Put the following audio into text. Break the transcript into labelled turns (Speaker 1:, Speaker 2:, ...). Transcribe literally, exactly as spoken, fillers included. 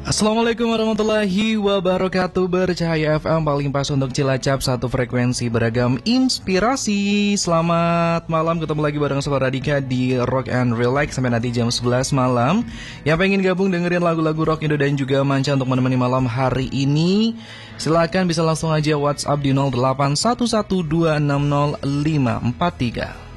Speaker 1: Assalamualaikum warahmatullahi wabarakatuh. Bercahaya F M paling pas untuk Cilacap, satu frekuensi beragam inspirasi. Selamat malam, ketemu lagi bareng Solar Radika di Rock and Relax sampai nanti jam sebelas malam. Yang pengen gabung dengerin lagu-lagu rock Indo dan juga manca untuk menemani malam hari ini, silakan bisa langsung aja WhatsApp di nol delapan satu satu dua enam nol lima empat tiga.